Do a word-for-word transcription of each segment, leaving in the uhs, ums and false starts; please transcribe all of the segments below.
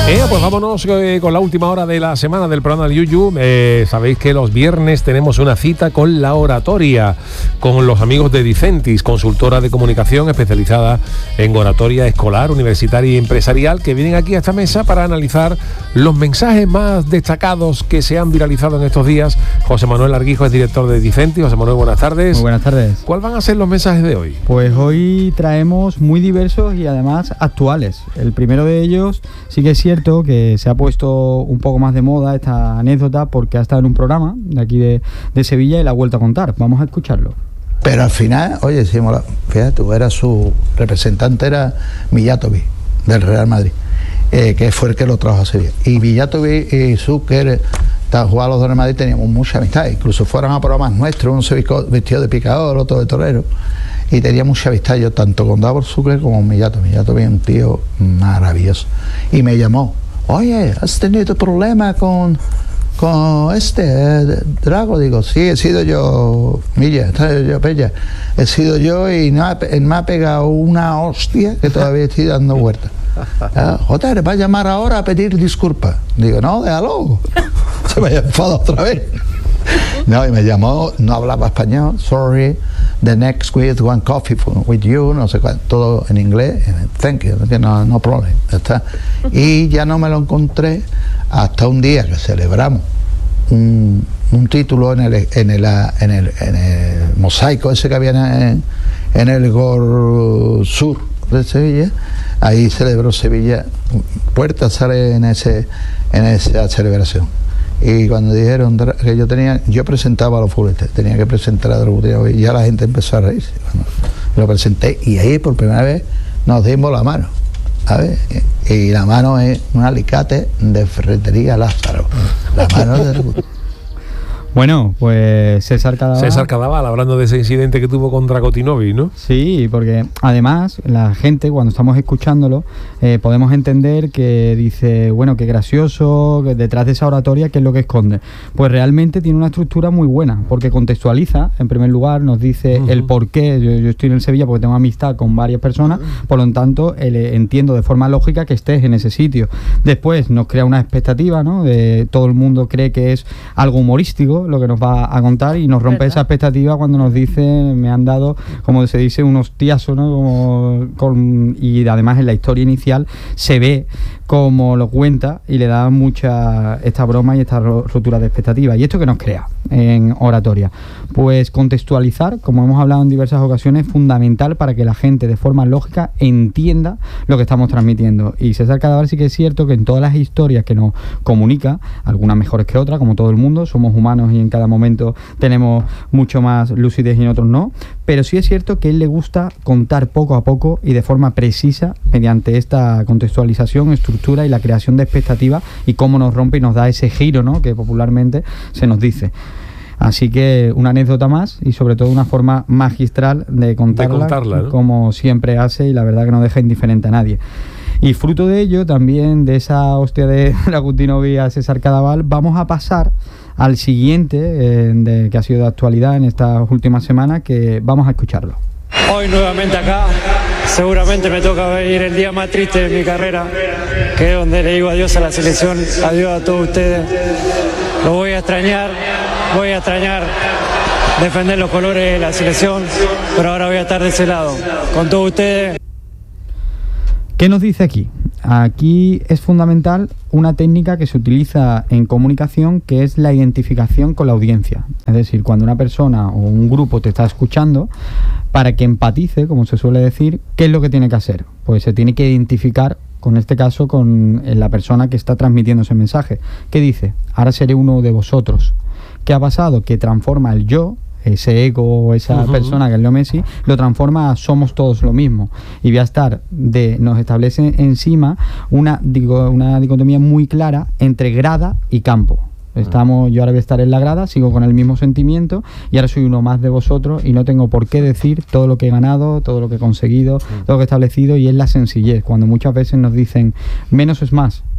Eh, pues vámonos eh, con la última hora de la semana del programa del Yuyu. Eh, sabéis que los viernes tenemos una cita con la oratoria, con los amigos de Dicentis, consultora de comunicación especializada en oratoria escolar, universitaria y empresarial, que vienen aquí a esta mesa para analizar los mensajes más destacados que se han viralizado en estos días. José Manuel Arguijo es director de Dicentis. José Manuel, buenas tardes. Muy buenas tardes. ¿Cuáles van a ser los mensajes de hoy? Pues hoy traemos muy diversos y además actuales. El primero de ellos sí que es cierto que se ha puesto un poco más de moda esta anécdota porque ha estado en un programa de aquí de, de Sevilla y la ha vuelto a contar. Vamos a escucharlo. Pero al final, oye, decimos, fíjate, tú eras su representante, era Mijatovic del Real Madrid, eh, que fue el que lo trajo a Sevilla. Y Mijatovic y Zucker, jugaban los dos en Madrid, teníamos mucha amistad. Incluso fueron a programas nuestros, uno se vestido de picador, otro de torero. Y tenía mucha amistad yo, tanto con Davor Zucker como con Mijatovic. Mijatovic es un tío maravilloso. Y me llamó, oye, ¿has tenido problema con, con este eh, Drago? Digo, sí, he sido yo, Milla, yo, Pella. He sido yo y me ha, me ha pegado una hostia que todavía estoy dando vueltas. Ah, Joder, va a llamar ahora a pedir disculpas. Digo, no, déjalo. Se me ha enfadado otra vez. No, y me llamó, no hablaba español, sorry, the next with one coffee with you, no sé cuánto, todo en inglés, thank you, no, no problem, ya está. Y ya no me lo encontré hasta un día que celebramos un, un título en el, en, el, en, el, en el mosaico ese que había en, en el Gol Sur de Sevilla. Ahí celebró Sevilla, Puerta sale en, ese, en esa celebración. Y cuando dijeron que yo tenía, yo presentaba a los futbolistas, tenía que presentar a Dragutino y ya la gente empezó a reírse. Bueno, lo presenté y ahí por primera vez nos dimos la mano. A ver, y la mano es un alicate de Ferretería Lázaro. La mano de Dragutino. Bueno, pues César Cadaval. César Cadaval, hablando de ese incidente que tuvo con Dragutinovic, ¿no? Sí, porque además la gente, cuando estamos escuchándolo, eh, podemos entender que dice, bueno, qué gracioso, que detrás de esa oratoria, ¿qué es lo que esconde? Pues realmente tiene una estructura muy buena, porque contextualiza, en primer lugar, nos dice uh-huh. el por qué. Yo, yo estoy en Sevilla porque tengo amistad con varias personas, uh-huh. por lo tanto, el, entiendo de forma lógica que estés en ese sitio. Después nos crea una expectativa, ¿no? De, todo el mundo cree que es algo humorístico lo que nos va a contar y nos rompe ¿verdad? Esa expectativa cuando nos dice, me han dado, como se dice, unos tiazos, ¿no? Como, con, y además en la historia inicial se ve como lo cuenta y le da mucha esta broma y esta rotura de expectativa. ¿Y esto que nos crea en oratoria? Pues contextualizar, como hemos hablado en diversas ocasiones, es fundamental para que la gente de forma lógica entienda lo que estamos transmitiendo. Y César Cadaval sí que es cierto que en todas las historias que nos comunica, algunas mejores que otras, como todo el mundo, somos humanos y en cada momento tenemos mucho más lucidez y en otros no, pero sí es cierto que a él le gusta contar poco a poco y de forma precisa mediante esta contextualización, estructura y la creación de expectativas y cómo nos rompe y nos da ese giro, ¿no? Que popularmente se nos dice. Así que una anécdota más y sobre todo una forma magistral de contarla, de contarla, ¿no? Como siempre hace y la verdad que no deja indiferente a nadie. Y fruto de ello, también de esa hostia de Dragutinovic a César Cadaval, vamos a pasar al siguiente, eh, de, que ha sido de actualidad en estas últimas semanas, que vamos a escucharlo. Hoy nuevamente acá, seguramente me toca vivir el día más triste de mi carrera, que es donde le digo adiós a la selección, adiós a todos ustedes. Lo voy a extrañar, voy a extrañar defender los colores de la selección, pero ahora voy a estar de ese lado, con todos ustedes. ¿Qué nos dice aquí? Aquí es fundamental una técnica que se utiliza en comunicación, que es la identificación con la audiencia. Es decir, cuando una persona o un grupo te está escuchando, para que empatice, como se suele decir, ¿qué es lo que tiene que hacer? Pues se tiene que identificar, con este caso, con la persona que está transmitiendo ese mensaje. ¿Qué dice? Ahora seré uno de vosotros. ¿Qué ha pasado? Que transforma el yo, ese ego, esa uh-huh. persona que es Leo Messi, lo transforma a somos todos lo mismo. Y voy a estar, de, nos establece encima una, digo, una dicotomía muy clara entre grada y campo. Estamos, yo ahora voy a estar en la grada, sigo con el mismo sentimiento y ahora soy uno más de vosotros y no tengo por qué decir todo lo que he ganado, todo lo que he conseguido, todo lo que he establecido, y es la sencillez. Cuando muchas veces nos dicen menos es más,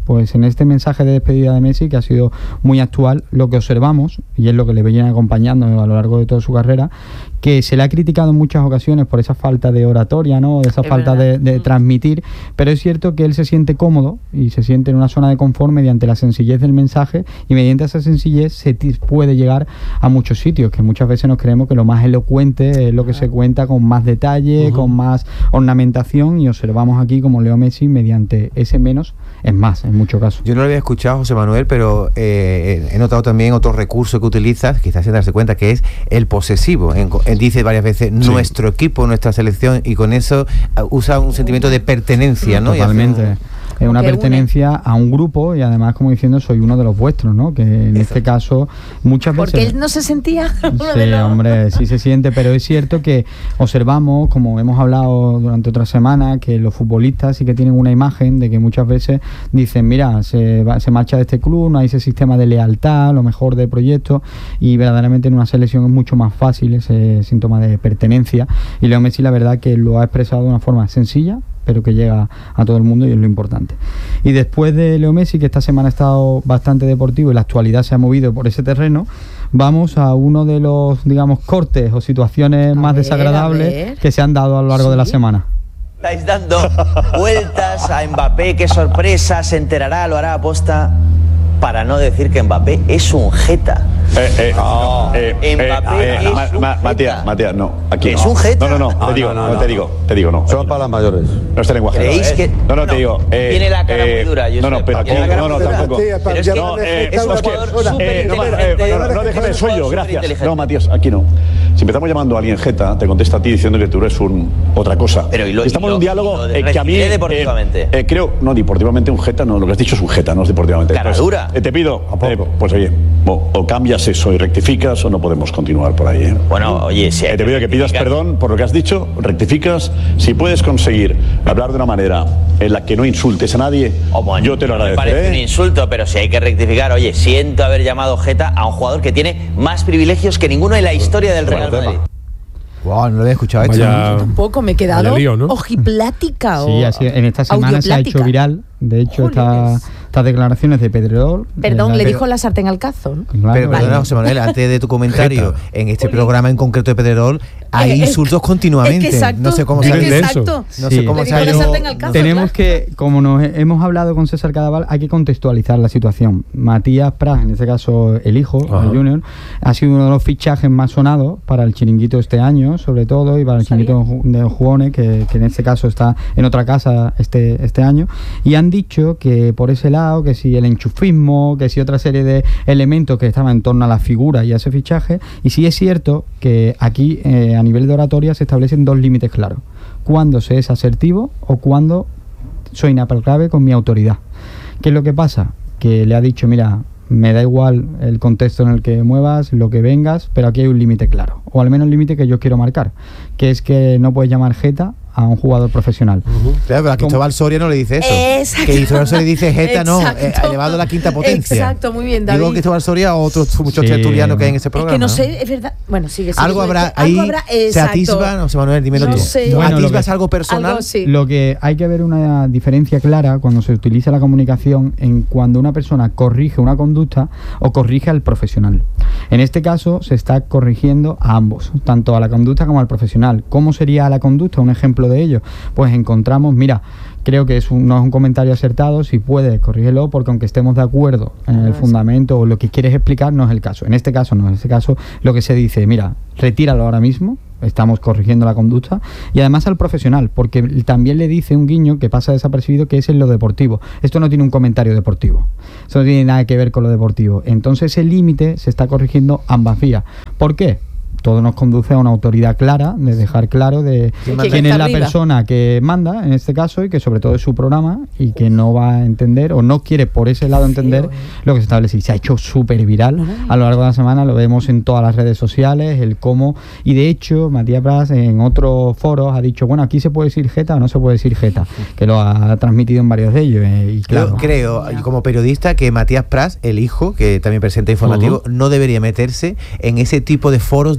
Pues en este mensaje de despedida de Messi, que ha sido muy actual, lo que observamos, y es lo que le viene acompañando a lo largo de toda su carrera, que se le ha criticado en muchas ocasiones por esa falta de oratoria, ¿no? De esa es falta de, de transmitir, pero es cierto que él se siente cómodo y se siente en una zona de confort mediante la sencillez del mensaje, y mediante esa sencillez se puede llegar a muchos sitios, que muchas veces nos creemos que lo más elocuente es lo que se cuenta con más detalle, uh-huh. con más ornamentación, y observamos aquí como Leo Messi mediante ese menos es más, en muchos casos. Yo no lo había escuchado, José Manuel, pero eh, he notado también otro recurso que utilizas, quizás sin darse cuenta, que es el posesivo. En, él dice varias veces sí. nuestro equipo, nuestra selección, y con eso uh, usa un sentimiento de pertenencia, ¿no? Totalmente. Y hace un... Es una pertenencia une. a un grupo, y además, como diciendo, soy uno de los vuestros, ¿no? Que en Eso. este caso muchas veces... Porque él no se sentía uno sí, de los... hombre, sí se siente, pero es cierto que observamos, como hemos hablado durante otra semana, que los futbolistas sí que tienen una imagen de que muchas veces dicen, mira, se, va, se marcha de este club, no hay ese sistema de lealtad, lo mejor de proyecto, y verdaderamente en una selección es mucho más fácil ese síntoma de pertenencia, y Leo Messi la verdad que lo ha expresado de una forma sencilla, pero que llega a todo el mundo, y es lo importante. Y después de Leo Messi, que esta semana ha estado bastante deportivo y la actualidad se ha movido por ese terreno, vamos a uno de los, digamos, cortes o situaciones a más ver, desagradables que se han dado a lo largo ¿Sí? de la semana. Estáis dando vueltas a Mbappé, qué sorpresa, se enterará, lo hará aposta, para no decir que Mbappé es un jeta. Eh, eh, no, eh, Mbappé eh, eh, es ma, un ma, jeta. Matías, Matías, no. Aquí ¿Es no. un jeta? No, no, no, Ah, te digo, no, no, no, no, te digo, te digo, no. Son palabras mayores. No este lenguaje. ¿Creéis no, que...? No, no, te digo... Eh, tiene la cara eh, muy dura, yo No, no, sé, pero aquí... tiene la cara No, no, muy dura. tampoco. Pero es que no, eh, es un es que... jugador súper eh, no, eh, inteligente. no, no, déjame, soy yo, gracias. Superinteligente. No, Matías, aquí no. Si empezamos llamando a alguien jeta, te contesta a ti diciendo que tú eres un otra cosa. Pero y lo, Estamos y lo, en un diálogo lo eh, que a mí... Eh, deportivamente. Eh, creo... No, deportivamente un jeta, no, lo que has dicho es un jeta, no es deportivamente. Cara pues, dura. Eh, te pido, eh, pues oye, o, o cambias eso y rectificas o no podemos continuar por ahí. ¿eh? Bueno, oye, si eh, te pido que pidas perdón por lo que has dicho, rectificas. Si puedes conseguir hablar de una manera en la que no insultes a nadie, oh, bueno, yo te lo agradeceré. Me parece un insulto, pero si hay que rectificar, oye, siento haber llamado jeta a un jugador que tiene más privilegios que ninguno en la historia del Real Madrid. Wow, no lo había escuchado esto. Yo tampoco, me he quedado lío, ¿no? ojiplática. Sí, o así, en esta semana se ha hecho viral. De hecho, esta, estas declaraciones de Pedrerol... Perdón, la, le pero, dijo la sartén al cazo, ¿no? Claro, pero perdona, vale. José Manuel, antes de tu comentario, en este programa en concreto de Pedrerol hay eh, insultos es, continuamente. Es que exacto, no sé cómo es se que exacto. No sí. sé cómo le se ha dijo la sartén al cazo, Tenemos claro. que, como nos hemos hablado con César Cadaval, hay que contextualizar la situación. Matías Prats, en este caso el hijo, Ajá. el Junior, ha sido uno de los fichajes más sonados para el chiringuito este año, sobre todo, y para el chiringuito de Jugones, que, que en este caso está en otra casa este, este año, y han dicho que por ese lado, que si el enchufismo, que si otra serie de elementos que estaban en torno a la figura y a ese fichaje, y sí es cierto que aquí eh, a nivel de oratoria se establecen dos límites claros: cuando se es asertivo o cuando soy inaplacable con mi autoridad. ¿Qué es lo que pasa? Que le ha dicho, mira, me da igual el contexto en el que muevas, lo que vengas, pero aquí hay un límite claro, o al menos el límite que yo quiero marcar, que es que no puedes llamar jeta a un jugador profesional. Uh-huh. Claro, pero a Cristóbal Soria no le dice eso. Exacto. Que Cristóbal Soria dice jeta, no, eh, elevado a la quinta potencia. Exacto, muy bien, David. Digo Cristóbal Soria o otros muchos sí. tertulianos que hay en ese programa. Es que no sé, es verdad. Bueno, sigue, sigue. Algo habrá que, ahí, algo habrá, se atisba, no sé, Manuel, dímelo no tú. Sé. Bueno, ¿Atisbas que, algo personal? Algo, sí. Lo que hay que ver una diferencia clara cuando se utiliza la comunicación en cuando una persona corrige una conducta o corrige al profesional. En este caso se está corrigiendo a ambos, tanto a la conducta como al profesional. ¿Cómo sería la conducta? Un ejemplo de ello. Pues encontramos, mira, creo que es un, no es un comentario acertado, si puedes, corrígelo, porque aunque estemos de acuerdo en el fundamento o lo que quieres explicar, no es el caso. En este caso no, en este caso lo que se dice, mira, retíralo ahora mismo, estamos corrigiendo la conducta, y además al profesional, porque también le dice un guiño que pasa desapercibido, que es en lo deportivo. Esto no tiene un comentario deportivo, eso no tiene nada que ver con lo deportivo. Entonces ese límite se está corrigiendo ambas vías. ¿Por qué? Todo nos conduce a una autoridad clara, de dejar claro de quién es la persona que manda, en este caso, y que sobre todo es su programa, y que no va a entender, o no quiere por ese lado entender lo que se establece. Y se ha hecho súper viral a lo largo de la semana, lo vemos en todas las redes sociales, el cómo, y de hecho, Matías Prats en otros foros ha dicho, bueno, aquí se puede decir jeta o no se puede decir jeta, que lo ha transmitido en varios de ellos. Y claro, Yo creo, como periodista, que Matías Prats, el hijo, que también presenta informativo, uh-huh. no debería meterse en ese tipo de foros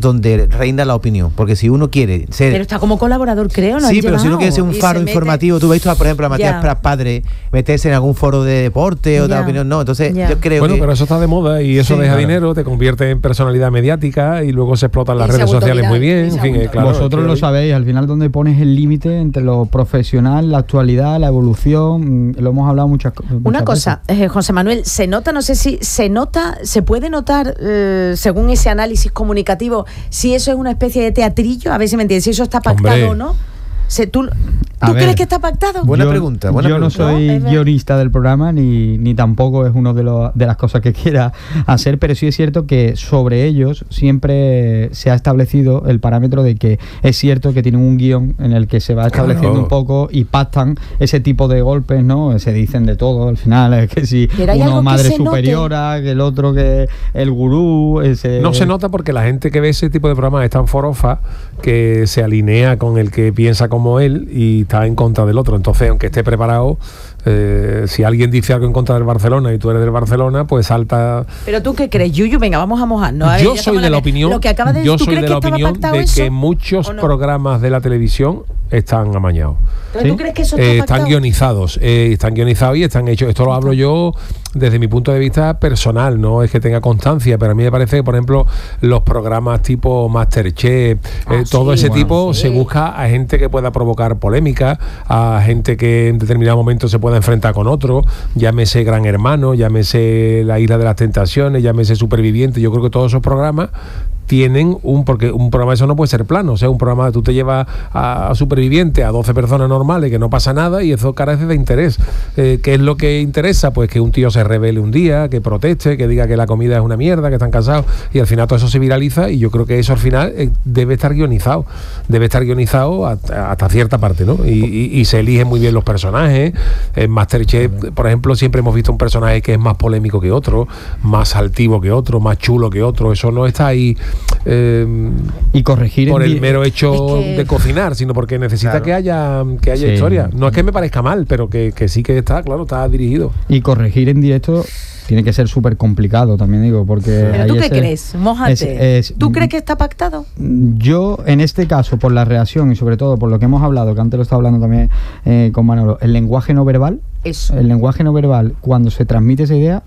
donde reina la opinión, porque si uno quiere ser... Pero está como colaborador, creo, ¿no? Sí, pero si uno quiere ser un Y faro se mete- informativo, tú ves, por ejemplo, a Matías Ya. Prats padre meterse en algún foro de deporte o Ya. de opinión, no, entonces Ya. yo creo Bueno, que... pero eso está de moda y eso Sí, deja claro. dinero, te convierte en personalidad mediática y luego se explotan las Y se ha redes vuelto sociales viral, muy bien. y se En ha fin, eh, vuelto claro, Vosotros es que lo hoy- sabéis, al final donde pones el límite entre lo profesional, la actualidad, la evolución, mm, lo hemos hablado muchas co- muchas Una cosa, eh, José Manuel, se nota, no sé si se nota, se puede notar, eh, según ese análisis comunicativo, si eso es una especie de teatrillo, a ver si me entiendes, si eso está pactado Hombre. o no. Se, ¿Tú, A ¿tú ver. crees que está pactado? Buena yo, pregunta, buena yo no pregunta. soy No, es ver- guionista del programa ni, ni tampoco es una de, lo- de las cosas que quiera hacer, pero sí es cierto que sobre ellos siempre se ha establecido el parámetro de que es cierto que tienen un guión en el que se va estableciendo Claro. un poco y pactan ese tipo de golpes, ¿no? Se dicen de todo al final, es que si Pero hay algo uno que madre se note. superiora, que el otro que el gurú, ese... No se nota porque la gente que ve ese tipo de programas es tan forofa que se alinea con el que piensa como él y está en contra del otro. Entonces, aunque esté preparado, eh, si alguien dice algo en contra del Barcelona y tú eres del Barcelona, pues salta... Pero tú qué crees, Yuyu, venga, vamos a mojarnos. A ver, Yo ya soy estamos de en la que- opinión, Lo que acaba de yo ¿tú soy crees de que la estaba opinión pactado de eso? que muchos ¿O no? programas de la televisión están amañados. Entonces, ¿tú crees que eso está Eh, pactado? están guionizados, eh, están guionizados y están hechos. Esto lo hablo yo desde mi punto de vista personal, no es que tenga constancia, pero a mí me parece que, por ejemplo, los programas tipo Masterchef, Ah, eh, todo sí, ese bueno, tipo, sí. se busca a gente que pueda provocar polémica, a gente que en determinado momento se pueda enfrentar con otro, llámese Gran Hermano, llámese La Isla de las Tentaciones, llámese Superviviente. Yo creo que todos esos programas tienen un, porque un programa de eso no puede ser plano, o sea, un programa tú te llevas a, a Superviviente a doce personas normales que no pasa nada y eso carece de interés. Eh, ¿qué es lo que interesa? Pues que un tío se revele un día, que proteste, que diga que la comida es una mierda, que están cansados, y al final todo eso se viraliza, y yo creo que eso al final eh, debe estar guionizado, debe estar guionizado hasta, hasta cierta parte, ¿no? Y, y, y se eligen muy bien los personajes. En Masterchef, por ejemplo, siempre hemos visto un personaje que es más polémico que otro, más altivo que otro, más chulo que otro. Eso no está ahí eh, y corregir por en el di- mero hecho Es que- de cocinar, sino porque necesita Claro. que haya que haya Sí. historia. No es que me parezca mal, pero que, que sí que está, claro, está dirigido. y corregir en directo tiene que ser súper complicado, también digo, porque ¿Pero hay tú qué ese- crees? Mójate. es- es- ¿Tú crees que está pactado? Yo, en este caso, por la reacción y sobre todo por lo que hemos hablado, que antes lo estaba hablando también eh, con Manolo, el lenguaje no verbal, Eso. el lenguaje no verbal, cuando se transmite esa idea,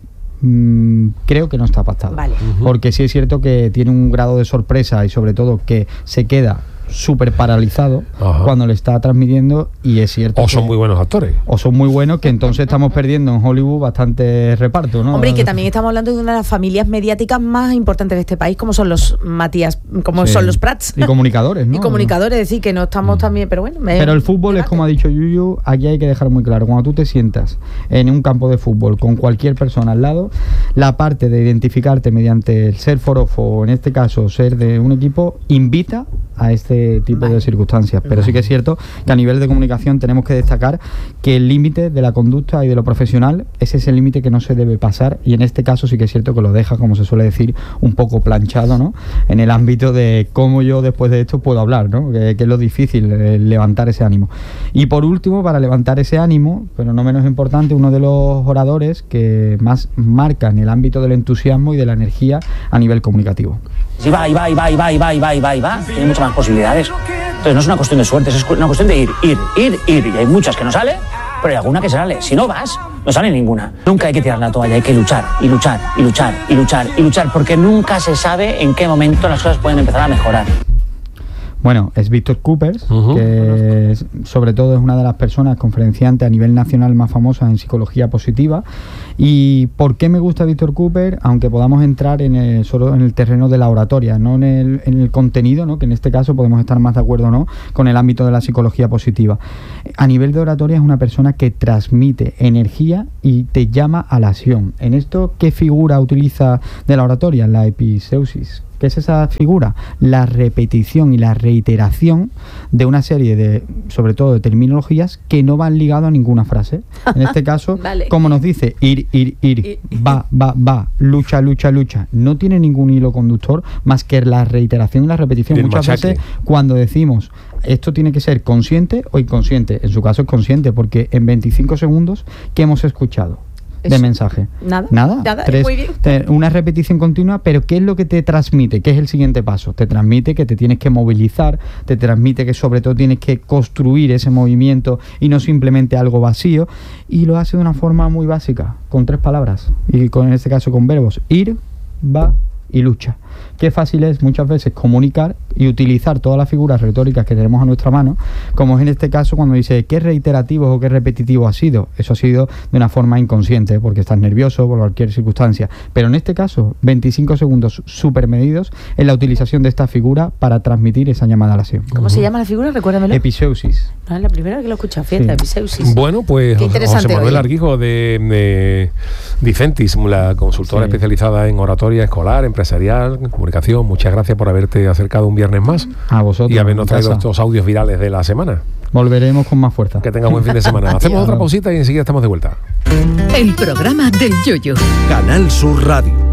mm, creo que no está pactado. Vale. Porque sí es cierto que tiene un grado de sorpresa y sobre todo que se queda súper paralizado Ajá. cuando le está transmitiendo, y es cierto O que- son muy buenos actores. o son muy buenos, que entonces estamos perdiendo en Hollywood bastante reparto, ¿no? Hombre, y que también estamos hablando de una de las familias mediáticas más importantes de este país, como son los Matías, como Sí. son los Prats. Y comunicadores, ¿no? Y comunicadores, es decir, que no estamos también, pero bueno. me- Pero el fútbol es debate. como ha dicho Yuyu, aquí hay que dejar muy claro, cuando tú te sientas en un campo de fútbol con cualquier persona al lado, la parte de identificarte mediante el ser forofo, o en este caso ser de un equipo, invita a este tipo Vale. de circunstancias. Pero sí que es cierto que a nivel de comunicación tenemos que destacar que el límite de la conducta y de lo profesional es ese límite que no se debe pasar, y en este caso sí que es cierto que lo deja, como se suele decir, un poco planchado, ¿no? En el ámbito de cómo yo después de esto puedo hablar, ¿no? Que, que es lo difícil, eh, levantar ese ánimo. Y por último, para levantar ese ánimo, pero no menos importante, uno de los oradores que más marcan el ámbito del entusiasmo y de la energía a nivel comunicativo. Si va y va y va y va y va y va y va y va, tiene muchas más posibilidades. Entonces no es una cuestión de suerte, es una cuestión de ir, ir, ir, ir. Y hay muchas que no salen, pero hay alguna que sale. Si no vas, no sale ninguna. Nunca hay que tirar la toalla, hay que luchar y luchar y luchar y luchar y luchar, porque nunca se sabe en qué momento las cosas pueden empezar a mejorar. Bueno, es Víctor Coopers, Ujú. que es- sobre todo es una de las personas conferenciantes a nivel nacional más famosas en psicología positiva. ¿Y por qué me gusta Víctor Cooper? Aunque podamos entrar en el, solo en el terreno de la oratoria, no en el, en el contenido, ¿no? Que en este caso podemos estar más de acuerdo o no con el ámbito de la psicología positiva. A nivel de oratoria es una persona que transmite energía y te llama a la acción. En esto, ¿qué figura utiliza de la oratoria? La episeusis. ¿Qué es esa figura? La repetición y la reiteración de una serie de, sobre todo de terminologías que no van ligadas a ninguna frase. En este caso, Vale. como nos dice, ir, ir, ir, Ir. va, va, va, lucha, lucha, lucha. No tiene ningún hilo conductor más que la reiteración y la repetición. Y el Muchas machaque. veces cuando decimos esto tiene que ser consciente o inconsciente, en su caso es consciente, porque en veinticinco segundos, ¿qué hemos escuchado? de Eso. mensaje. Nada. Nada. Nada, Tres, muy bien. te- una repetición continua, pero ¿qué es lo que te transmite? ¿Qué es el siguiente paso? Te transmite que te tienes que movilizar, te transmite que sobre todo tienes que construir ese movimiento y no simplemente algo vacío, y lo hace de una forma muy básica, con tres palabras, y con, en este caso con verbos: ir, va y lucha. Qué fácil es muchas veces comunicar y utilizar todas las figuras retóricas que tenemos a nuestra mano, como es en este caso cuando dice qué reiterativo o qué repetitivo ha sido. Eso ha sido de una forma inconsciente, porque estás nervioso por cualquier circunstancia. Pero en este caso, veinticinco segundos súper medidos en la utilización de esta figura para transmitir esa llamada a la acción. ¿Cómo se llama la figura? Recuérdamelo. Episeusis. No, es la primera que lo he escuchado, fíjate, Sí. episeusis. Bueno, pues Qué interesante José Manuel hoy. Arguijo de, de Dicentis, la consultora Sí. especializada en oratoria escolar, empresarial, comunicación. Muchas gracias por haberte acercado un viernes más A vosotros. y habernos en traído casa. estos audios virales de la semana. Volveremos con más fuerza. Que tengas buen fin de semana. Hacemos Adiós. otra pausita y enseguida estamos de vuelta. El programa del Yoyo. Canal Sur Radio.